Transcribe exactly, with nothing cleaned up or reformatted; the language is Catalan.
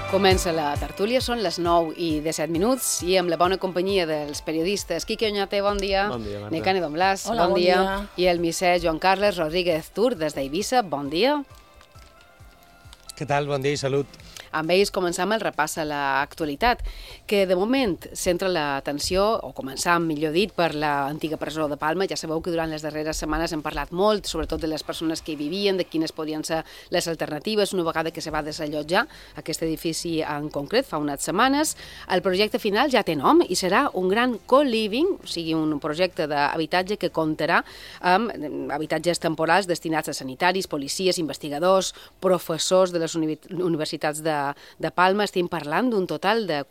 Comença la tertúlia, són les nou i disset minuts i amb la bona companyia dels periodistes Quique Oñate, bon dia. Bon dia, Marta. Necane Don Blas, Hola, bon, bon dia. dia. I el misser Joan Carles Rodríguez Tur, des d'Eivissa, bon dia. Què tal? Bon dia i salut. Amb ells començam el repàs a l'actualitat, que de moment centra l'atenció, o començam, millor dit, per l'antiga presó de Palma. Ja sabeu que durant les darreres setmanes hem parlat molt, sobretot de les persones que hi vivien, de quines podien ser les alternatives, una vegada que se va desallotjar aquest edifici en concret, fa unes setmanes. El projecte final ja té nom i serà un gran co-living, o sigui, un projecte d'habitatge que comptarà amb habitatges temporals destinats a sanitaris, policies, investigadors, professors de les universitats de de Palma. Estem parlant d'un total de